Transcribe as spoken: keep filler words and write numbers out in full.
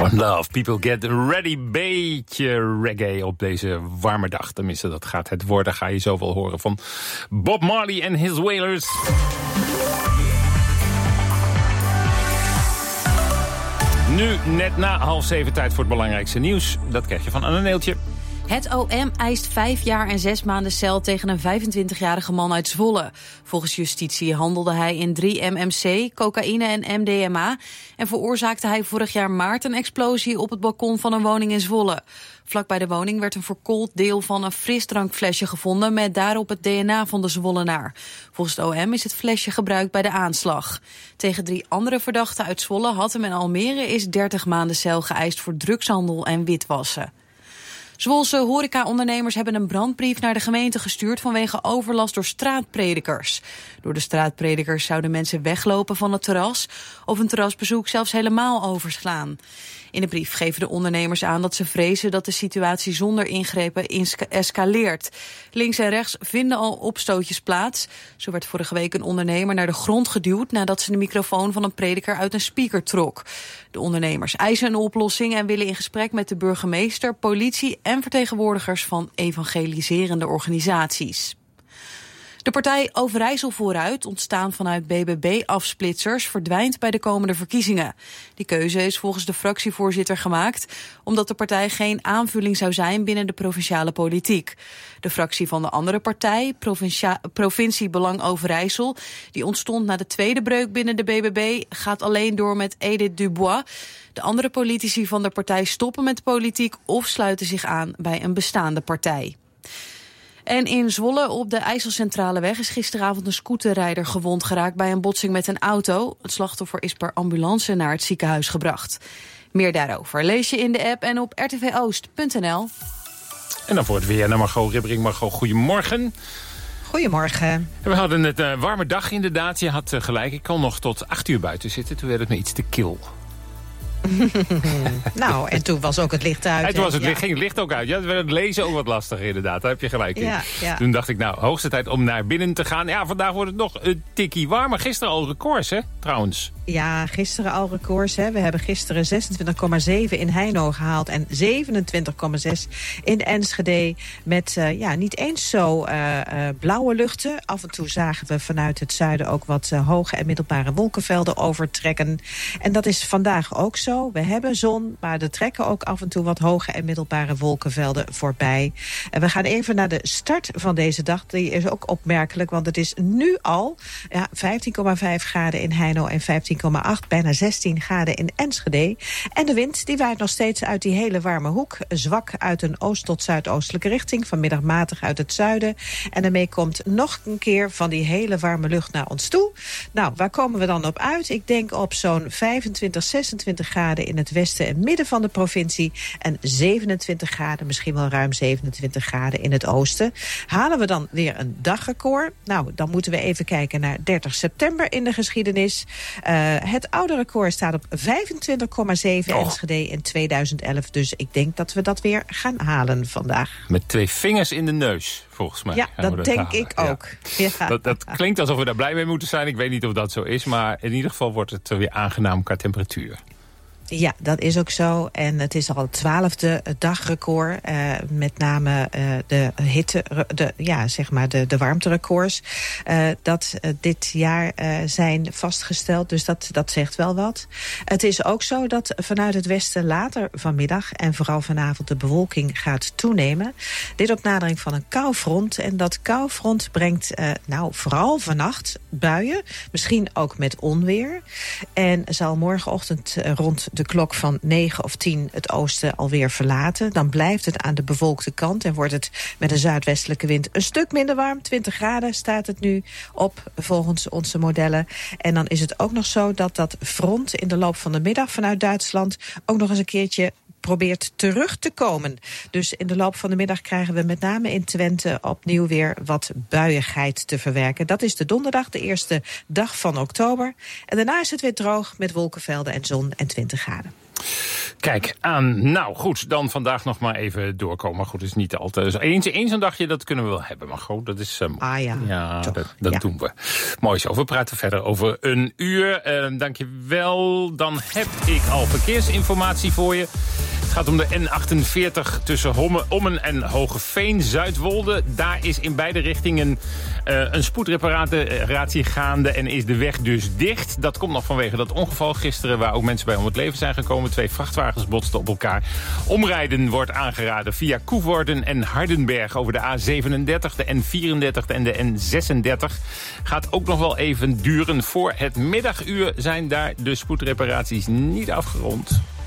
One Love, people get ready. Beetje reggae op deze warme dag. Tenminste, dat gaat het worden. Ga je zoveel horen van Bob Marley en his Wailers. Nu net na half zeven, tijd voor het belangrijkste nieuws. Dat krijg je van Anne Neeltje. Het O M eist vijf jaar en zes maanden cel tegen een vijfentwintigjarige man uit Zwolle. Volgens justitie handelde hij in drie M M C, cocaïne en M D M A... en veroorzaakte hij vorig jaar maart een explosie op het balkon van een woning in Zwolle. Vlak bij de woning werd een verkoold deel van een frisdrankflesje gevonden met daarop het D N A van de Zwollenaar. Volgens het O M is het flesje gebruikt bij de aanslag. Tegen drie andere verdachten uit Zwolle, Hattem en Almere is dertig maanden cel geëist voor drugshandel en witwassen. Zwolse horecaondernemers hebben een brandbrief naar de gemeente gestuurd vanwege overlast door straatpredikers. Door de straatpredikers zouden mensen weglopen van het terras of een terrasbezoek zelfs helemaal overslaan. In de brief geven de ondernemers aan dat ze vrezen dat de situatie zonder ingrepen escaleert. Links en rechts vinden al opstootjes plaats. Zo werd vorige week een ondernemer naar de grond geduwd nadat ze de microfoon van een prediker uit een speaker trok. De ondernemers eisen een oplossing en willen in gesprek met de burgemeester, politie en vertegenwoordigers van evangeliserende organisaties. De partij Overijssel Vooruit, ontstaan vanuit B B B-afsplitsers, verdwijnt bij de komende verkiezingen. Die keuze is volgens de fractievoorzitter gemaakt omdat de partij geen aanvulling zou zijn binnen de provinciale politiek. De fractie van de andere partij, Provincia- Provincie Belang Overijssel, die ontstond na de tweede breuk binnen de B B B, gaat alleen door met Edith Dubois. De andere politici van de partij stoppen met de politiek of sluiten zich aan bij een bestaande partij. En in Zwolle op de IJsselcentraleweg is gisteravond een scooterrijder gewond geraakt bij een botsing met een auto. Het slachtoffer is per ambulance naar het ziekenhuis gebracht. Meer daarover lees je in de app en op r t v oost punt n l. En dan voor het weer naar Margot Ribbering. Margot, goedemorgen. Goedemorgen. We hadden net een warme dag inderdaad. Je had gelijk, ik kon nog tot acht uur buiten zitten. Toen werd het me iets te kil. Nou, en toen was ook het licht uit. En toen was het, ja. licht, ging het licht ook uit. Ja, het werd het lezen ook wat lastiger inderdaad. Daar heb je gelijk in. Ja, ja. Toen dacht ik, nou, hoogste tijd om naar binnen te gaan. Ja, vandaag wordt het nog een tikkie warmer. Gisteren al records, hè, trouwens. Ja, gisteren al records. Hè. We hebben gisteren zesentwintig komma zeven in Heino gehaald en zevenentwintig komma zes in Enschede. Met uh, ja, niet eens zo uh, uh, blauwe luchten. Af en toe zagen we vanuit het zuiden ook wat uh, hoge en middelbare wolkenvelden overtrekken. En dat is vandaag ook zo. We hebben zon, maar er trekken ook af en toe wat hoge en middelbare wolkenvelden voorbij. En we gaan even naar de start van deze dag. Die is ook opmerkelijk, want het is nu al ja, vijftien komma vijf graden in Heino en vijftien komma acht, bijna zestien graden in Enschede. En de wind die waait nog steeds uit die hele warme hoek. Zwak uit een oost- tot zuidoostelijke richting. Vanmiddag matig uit het zuiden. En daarmee komt nog een keer van die hele warme lucht naar ons toe. Nou, waar komen we dan op uit? Ik denk op zo'n vijfentwintig, zesentwintig graden in het westen en midden van de provincie. En zevenentwintig graden, misschien wel ruim zevenentwintig graden in het oosten. Halen we dan weer een dagrecord? Nou, dan moeten we even kijken naar dertig september in de geschiedenis. Uh, het oude record staat op vijfentwintig komma zeven oh. Enschede in tweeduizend elf. Dus ik denk dat we dat weer gaan halen vandaag. Met twee vingers in de neus, volgens mij. Ja, dat, dat denk halen. ik ook. Ja. Ja. Dat, dat klinkt alsof we daar blij mee moeten zijn. Ik weet niet of dat zo is, maar in ieder geval wordt het weer aangenaam qua temperatuur. Ja, dat is ook zo. En het is al het twaalfde dagrecord. Uh, met name uh, de hitte, de, ja, zeg maar de, de warmterecords. Uh, dat uh, dit jaar uh, zijn vastgesteld. Dus dat, dat zegt wel wat. Het is ook zo dat vanuit het westen later vanmiddag en vooral vanavond de bewolking gaat toenemen. Dit op nadering van een koufront. En dat koufront brengt uh, nou vooral vannacht buien. Misschien ook met onweer. En zal morgenochtend uh, rond de de klok van negen of tien het oosten alweer verlaten. Dan blijft het aan de bewolkte kant en wordt het met een zuidwestelijke wind een stuk minder warm. twintig graden staat het nu op volgens onze modellen. En dan is het ook nog zo dat dat front in de loop van de middag vanuit Duitsland ook nog eens een keertje probeert terug te komen. Dus in de loop van de middag krijgen we met name in Twente opnieuw weer wat buiigheid te verwerken. Dat is de donderdag, de eerste dag van oktober. En daarna is het weer droog met wolkenvelden en zon en twintig graden. Kijk aan. Nou goed, dan vandaag nog maar even doorkomen. Maar goed, het is niet altijd. Eens, eens een dagje, dat kunnen we wel hebben. Maar goed, dat is... Um, ah ja, ja Toch. dat, dat ja. doen we. Mooi zo, we praten verder over een uur. Uh, dankjewel. Dan heb ik al verkeersinformatie voor je. Het gaat om de N achtenveertig tussen Homme, Ommen en Hogeveen, Zuidwolde. Daar is in beide richtingen uh, een spoedreparatie gaande en is de weg dus dicht. Dat komt nog vanwege dat ongeval gisteren waar ook mensen bij om het leven zijn gekomen. Twee vrachtwagens botsten op elkaar. Omrijden wordt aangeraden via Koevoorden en Hardenberg over de A zevenendertig, de N vierendertig en de N zesendertig. Gaat ook nog wel even duren. Voor het middaguur zijn daar de spoedreparaties niet afgerond.